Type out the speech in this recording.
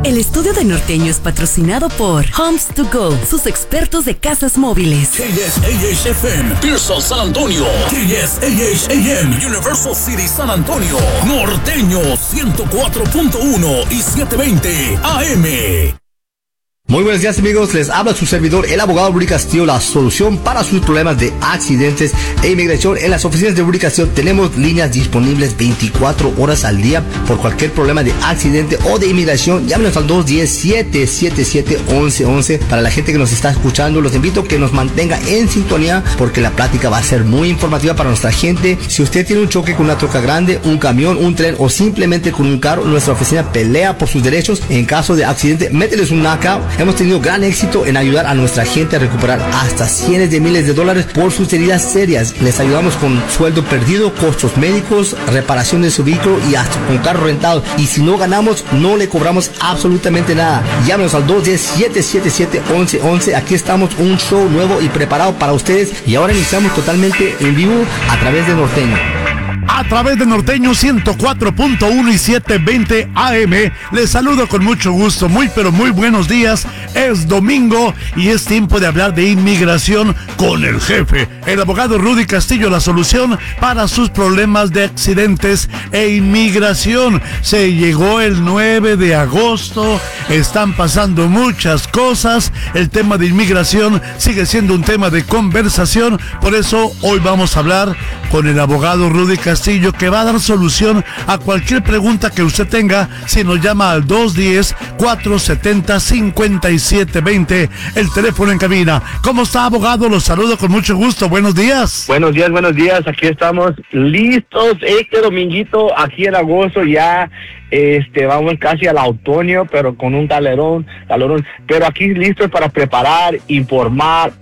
El estudio de Norteño es patrocinado por Homes to Go, sus expertos de casas móviles. KSAH FM, Pearson, San Antonio. KSAH AM, Universal City, San Antonio. Norteño, 104.1 y 720 AM. Muy buenos días, amigos, les habla su servidor, el abogado Rudy Castillo, la solución para sus problemas de accidentes e inmigración. En las oficinas de Rudy Castillo tenemos líneas disponibles 24 horas al día por cualquier problema de accidente o de inmigración. Llámenos al 210-777-1111. Para la gente que nos está escuchando, los invito a que nos mantenga en sintonía porque la plática va a ser muy informativa para nuestra gente. Si usted tiene un choque con una troca grande, un camión, un tren o simplemente con un carro, nuestra oficina pelea por sus derechos. En caso de accidente, mételes un knockout. Hemos tenido gran éxito en ayudar a nuestra gente a recuperar hasta cientos de miles de dólares por sus heridas serias. Les ayudamos con sueldo perdido, costos médicos, reparación de su vehículo y hasta con carro rentado. Y si no ganamos, no le cobramos absolutamente nada. Llámenos al 210-777-1111. Aquí estamos, un show nuevo y preparado para ustedes. Y ahora iniciamos totalmente en vivo a través de Norteño. A través de Norteño 104.1 y 720 AM, les saludo con mucho gusto, muy pero muy buenos días. Es domingo y es tiempo de hablar de inmigración con el jefe, el abogado Rudy Castillo, la solución para sus problemas de accidentes e inmigración. Se llegó el 9 de agosto, están pasando muchas cosas, el tema de inmigración sigue siendo un tema de conversación, por eso hoy vamos a hablar con el abogado Rudy Castillo, que va a dar solución a cualquier pregunta que usted tenga si nos llama al 210-470-5720, el teléfono en cabina. ¿Cómo está, abogado? Los saludo con mucho gusto. Buenos días. Buenos días. Aquí estamos listos. Este dominguito, aquí en agosto ya, vamos casi al otoño, pero con un calorón, pero aquí listos para preparar, informar,